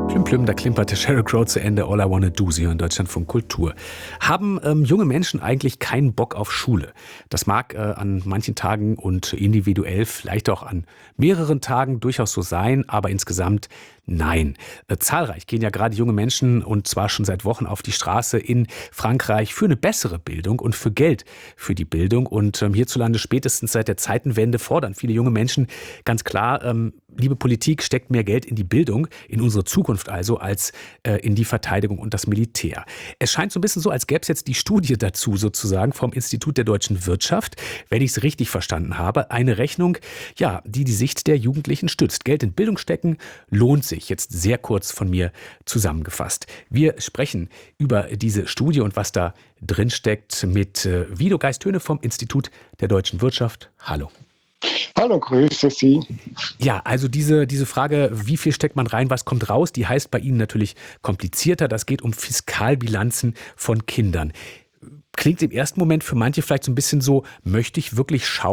Plüm plüm, da klimperte Sheryl Crow zu Ende. All I Wanna Do, Sie hören Deutschlandfunk Kultur. Haben junge Menschen eigentlich keinen Bock auf Schule? Das mag an manchen Tagen und individuell vielleicht auch an mehreren Tagen durchaus so sein, aber insgesamt nein. Zahlreich gehen ja gerade junge Menschen und zwar schon seit Wochen auf die Straße in Frankreich für eine bessere Bildung und für Geld für die Bildung. Und hierzulande spätestens seit der Zeitenwende fordern viele junge Menschen ganz klar, liebe Politik, steckt mehr Geld in die Bildung, in unsere Zukunft also, als in die Verteidigung und das Militär. Es scheint so ein bisschen so, als gäbe es jetzt die Studie dazu sozusagen vom Institut der deutschen Wirtschaft, wenn ich es richtig verstanden habe. Eine Rechnung, ja, die die Sicht der Jugendlichen stützt. Geld in Bildung stecken lohnt sich. Jetzt sehr kurz von mir zusammengefasst. Wir sprechen über diese Studie und was da drin steckt mit Wido Geist-Höhne vom Institut der deutschen Wirtschaft. Hallo. Hallo, grüße Sie. Ja, also diese Frage, wie viel steckt man rein, was kommt raus, die heißt bei Ihnen natürlich komplizierter. Das geht um Fiskalbilanzen von Kindern. Klingt im ersten Moment für manche vielleicht so ein bisschen so, möchte ich wirklich schauen,